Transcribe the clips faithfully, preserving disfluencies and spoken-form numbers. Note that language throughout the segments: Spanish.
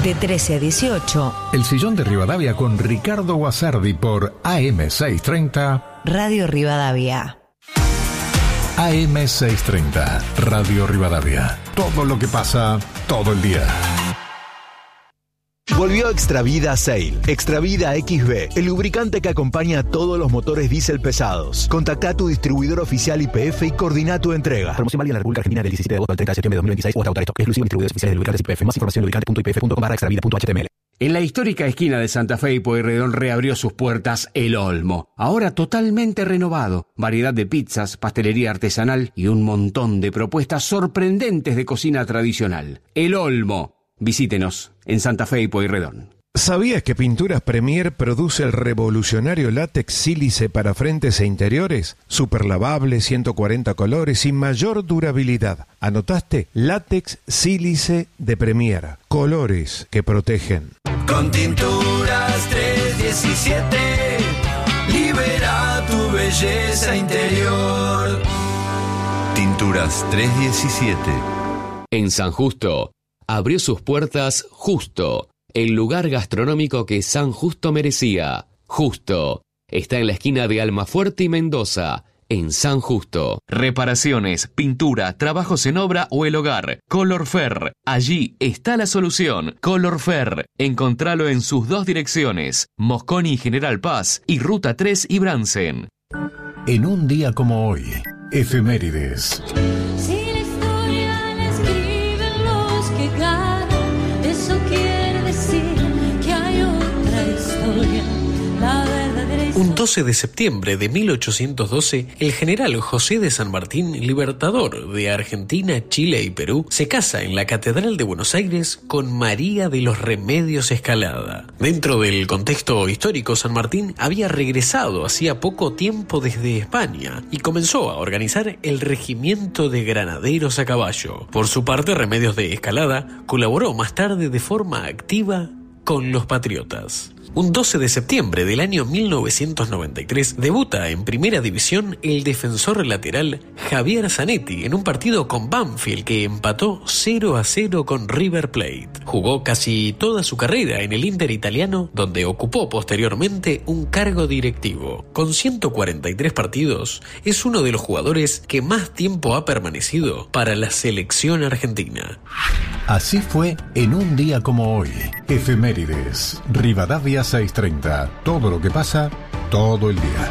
de trece a dieciocho. El Sillón de Rivadavia con Ricardo Guasardi por A M seiscientos treinta. Radio Rivadavia. A M seiscientos treinta. Radio Rivadavia. Todo lo que pasa todo el día. Volvió Extravida Sail. Extravida X B, el lubricante que acompaña a todos los motores diésel pesados. Contacta a tu distribuidor oficial Y P F y coordina tu entrega. Promoción válida en la República Argentina del diecisiete de agosto al treinta de septiembre de dos mil veintiséis o hasta autorizado. Exclusivo distribuidores oficiales de lubricantes Y P F. Más información en lubricante punto i p f punto com barra extravida punto h t m l. En la histórica esquina de Santa Fe y Pueyrredón reabrió sus puertas El Olmo, ahora totalmente renovado. Variedad de pizzas, pastelería artesanal y un montón de propuestas sorprendentes de cocina tradicional. El Olmo. Visítenos en Santa Fe y Pueyrredón. ¿Sabías que Pinturas Premier produce el revolucionario látex sílice para frentes e interiores? Super lavable, ciento cuarenta colores y mayor durabilidad. ¿Anotaste? Látex sílice de Premier. Colores que protegen. Con Tinturas trescientos diecisiete, libera tu belleza interior. Tinturas trescientos diecisiete. En San Justo, abrió sus puertas Justo, el lugar gastronómico que San Justo merecía. Justo está en la esquina de Almafuerte y Mendoza, en San Justo. Reparaciones, pintura, trabajos en obra o el hogar. Colorfer, allí está la solución. Colorfer, encontralo en sus dos direcciones, Mosconi y General Paz, y Ruta tres y Bransen. En un día como hoy, efemérides. Un doce de septiembre de mil ochocientos doce, el general José de San Martín, libertador de Argentina, Chile y Perú, se casa en la Catedral de Buenos Aires con María de los Remedios Escalada. Dentro del contexto histórico, San Martín había regresado hacía poco tiempo desde España y comenzó a organizar el Regimiento de Granaderos a Caballo. Por su parte, Remedios de Escalada colaboró más tarde de forma activa con los patriotas. Un doce de septiembre del año mil novecientos noventa y tres debuta en Primera División el defensor lateral Javier Zanetti en un partido con Banfield que empató cero a cero con River Plate. Jugó casi toda su carrera en el Inter italiano, donde ocupó posteriormente un cargo directivo. Con ciento cuarenta y tres partidos, es uno de los jugadores que más tiempo ha permanecido para la selección argentina. Así fue en un día como hoy. Efemérides. Rivadavia seiscientos treinta. Todo lo que pasa, todo el día.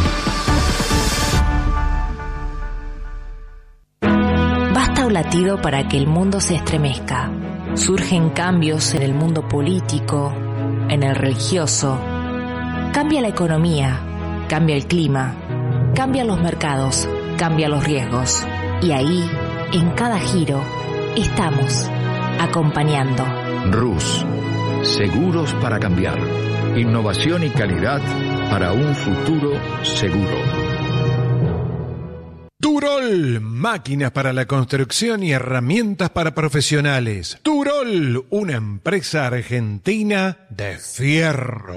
Basta un latido para que el mundo se estremezca. Surgen cambios en el mundo político, en el religioso. Cambia la economía, cambia el clima, cambian los mercados, cambian los riesgos. Y ahí, en cada giro, estamos acompañando. Rus, seguros para cambiar. Innovación y calidad para un futuro seguro. Turol, máquinas para la construcción y herramientas para profesionales. Turol, una empresa argentina de fierro.